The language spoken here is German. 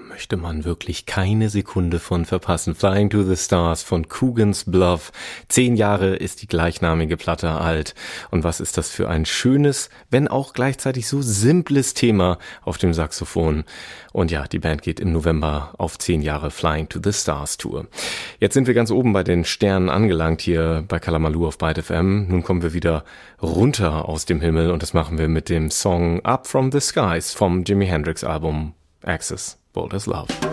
möchte man wirklich keine Sekunde von verpassen. Flying to the Stars von Coogan's Bluff. 10 Jahre ist die gleichnamige Platte alt. Und was ist das für ein schönes, wenn auch gleichzeitig so simples Thema auf dem Saxophon. Und ja, die Band geht im November auf 10 Jahre Flying to the Stars Tour. Jetzt sind wir ganz oben bei den Sternen angelangt hier bei Kalamaloo auf Byte FM. Nun kommen wir wieder runter aus dem Himmel und das machen wir mit dem Song Up from the Skies vom Jimi Hendrix Album Axis, Bold as Love.